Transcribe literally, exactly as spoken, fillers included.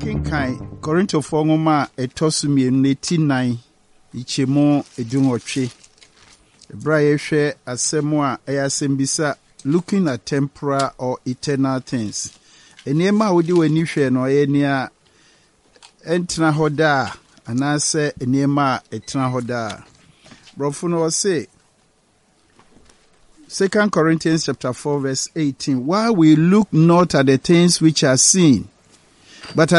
Yɛkenkan Korintofoɔ nwoma a ɛtɔ so mmienu na eti nan ikyɛmu edunwɔtwe. Ebra yɛhwɛ asɛm a ɛyɛ asɛm bisa looking at temporal or eternal things. Nneɛma a wodi w'ani hwɛ no ɔyɛ nea ɛntena hɔ daa anaasɛ nneɛma a ɛtena hɔ daa. Brɔfo no ɔse Second Corinthians chapter four verse eighteen, while we look not at the things which are seen, but at